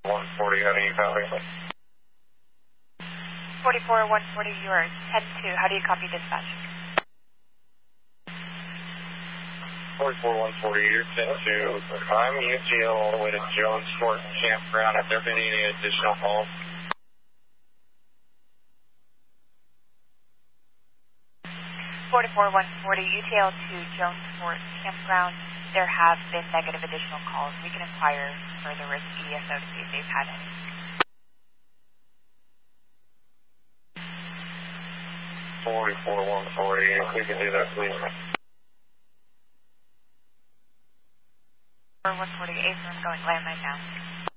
140, how do you copy? 44 140, you are 10-2. How do you copy dispatch? 44 140, you're 10-2. I'm UTL all the way to Jones Fort Campground. Have there been any additional calls? 44 140, UTL to Jones Fort Campground. There have been negative additional calls. We can inquire further with ESO to see if they've had any. 44 140, if we can do that, please. 140, Ace, I'm going landline now.